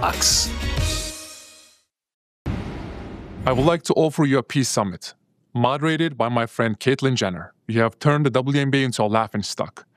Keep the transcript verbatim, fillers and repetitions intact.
stocks. I would like to offer you a peace summit, moderated by my friend Caitlyn Jenner. You have turned the W N B A into a laughingstock.